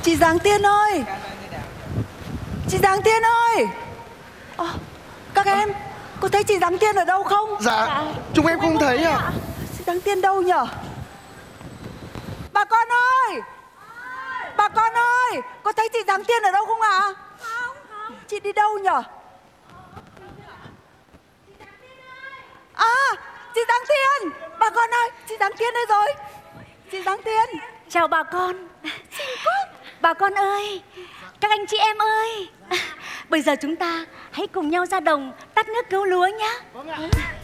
Chị Giáng Tiên ơi! Chị Giáng Tiên ơi! Các em, có thấy chị Giáng Tiên ở đâu không? Dạ, chúng em không thấy ạ. Chị Giáng Tiên đâu nhở? Bà con ơi! Bà con ơi! Có thấy chị Giáng Tiên ở đâu không ạ? Không. Chị đi đâu nhở? Chị Giáng Tiên! Bà con ơi, chị Giáng Tiên đây rồi. Chị Giáng Tiên! Chào bà con. Bà con ơi, các anh chị em ơi, bây giờ chúng ta hãy cùng nhau ra đồng tắt nước cứu lúa nhé.